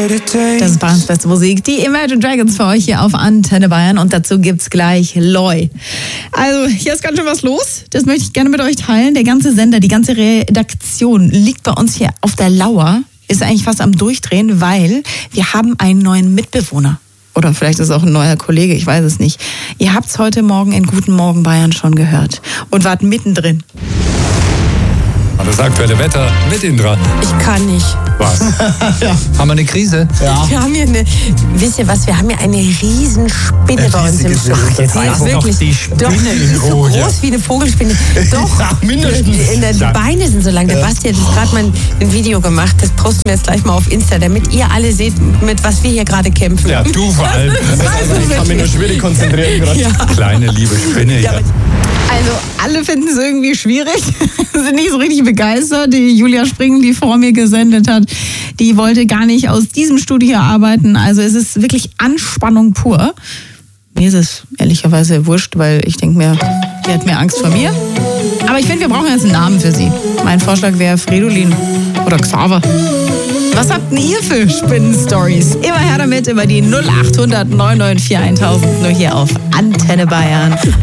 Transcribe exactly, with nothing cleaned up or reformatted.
Das ist Bayerns beste Musik. Die Imagine Dragons für euch hier auf Antenne Bayern und dazu gibt's gleich Loy. Also hier ist ganz schön was los. Das möchte ich gerne mit euch teilen. Der ganze Sender, die ganze Redaktion liegt bei uns hier auf der Lauer. Ist eigentlich fast am Durchdrehen, weil wir haben einen neuen Mitbewohner. Oder vielleicht ist es auch ein neuer Kollege, ich weiß es nicht. Ihr habt's heute Morgen in Guten Morgen Bayern schon gehört und wart mittendrin. Das aktuelle Wetter mit Ihnen dran. Ich kann nicht. Was? Ja. Haben wir eine Krise? Ja. Wir haben hier eine, wisst ihr was, wir haben hier eine riesen Spinne bei uns im Stall. Das Die ist heißt wirklich, doch die Spinne doch, die in ist so Ruhe. groß wie eine Vogelspinne. Doch, Ja, mindestens. Die, die, die Beine sind so lang. Der Basti hat jetzt gerade mal ein Video gemacht, das posten wir jetzt gleich mal auf Insta, damit ihr alle seht, mit was wir hier gerade kämpfen. Ja, du vor allem. Also ich kann mich nur schwierig konzentrieren gerade. Ja. Kleine liebe Spinne. Ja, Ja. Also alle finden es irgendwie schwierig, sind nicht so richtig begeistert. Die Julia Springen, die vor mir gesendet hat, die wollte gar nicht aus diesem Studio arbeiten. Also es ist wirklich Anspannung pur. Mir ist es ehrlicherweise wurscht, weil ich denke mir, die hat mehr Angst vor mir. Aber ich finde, wir brauchen jetzt einen Namen für sie. Mein Vorschlag wäre Fridolin oder Xaver. Was habt denn ihr für Spinnen-Stories? Immer her damit über die null acht hundert neun neun vier tausend, nur hier auf Antenne Bayern.